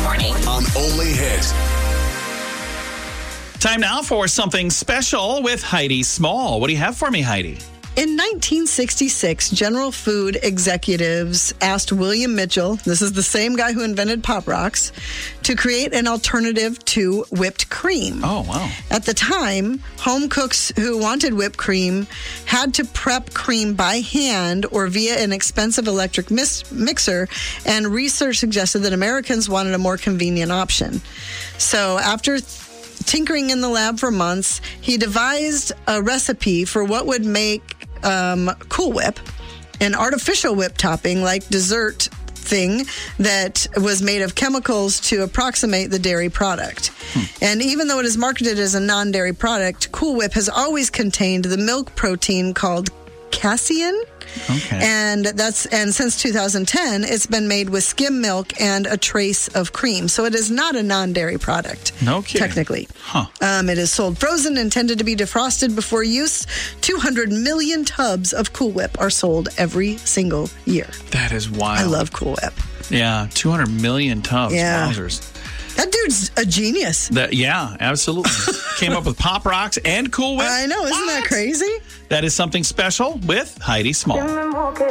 morning. On Only Hit. Time now for something special with Heidi Small. What do you have for me, Heidi? In 1966, General Food executives asked William Mitchell, this is the same guy who invented Pop Rocks, to create an alternative to whipped cream. Oh, wow. At the time, home cooks who wanted whipped cream had to prep cream by hand or via an expensive electric mixer, and research suggested that Americans wanted a more convenient option. So after tinkering in the lab for months, he devised a recipe for what would make Cool Whip, an artificial whip topping like dessert thing that was made of chemicals to approximate the dairy product. And even though it is marketed as a non-dairy product, Cool Whip has always contained the milk protein called casein. Okay. And since 2010, it's been made with skim milk and a trace of cream. So it is not a non-dairy product. No kidding. Technically. Huh. It is sold frozen, intended to be defrosted before use. 200 million tubs of Cool Whip are sold every single year. That is wild. I love Cool Whip. Yeah, 200 million tubs. Yeah. Wowzers. That dude's a genius. Yeah, absolutely. Came up with Pop Rocks and Cool Whip. I know. Isn't that crazy? That is something special with Heidi Small.